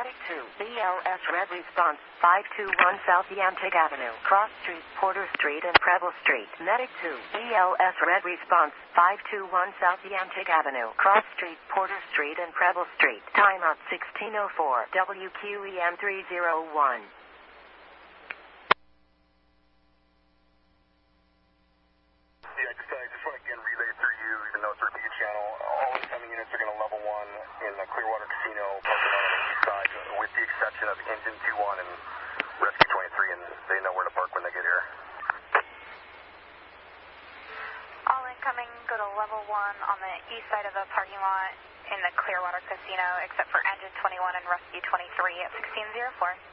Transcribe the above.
Medic 2, BLS Red Response, 521 South Yantic Avenue, Cross Street, Porter Street and Preble Street. Medic 2, BLS Red Response, 521 South Yantic Avenue, Cross Street, Porter Street and Preble Street. Timeout 1604, WQEM 301. I just want to again relay through you, even though it's a repeated channel. All incoming units are going to level 1 in the Clearwater Casino, parking lot on the east side, with the exception of Engine 21 and Rescue 23, and they know where to park when they get here. All incoming, go to level 1 on the east side of the parking lot in the Clearwater Casino, except for Engine 21 and Rescue 23 at 1604.